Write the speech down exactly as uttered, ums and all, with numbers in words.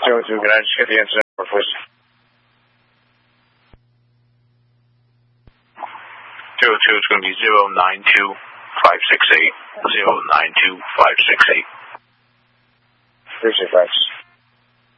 two oh two, can I just get the incident number, please? two oh two, it's going to be zero nine two five six eight. zero nine two five six eight. Appreciate it, thanks.